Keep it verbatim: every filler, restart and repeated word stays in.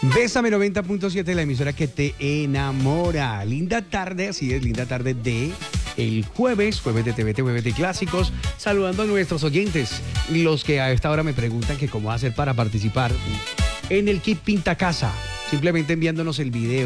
Bésame noventa punto siete, la emisora que te enamora. Linda tarde, así es, linda tarde de el jueves, jueves de T V T, jueves de clásicos. Saludando a nuestros oyentes, los que a esta hora me preguntan que cómo hacer para participar en el Kit Pinta Casa. Simplemente enviándonos el video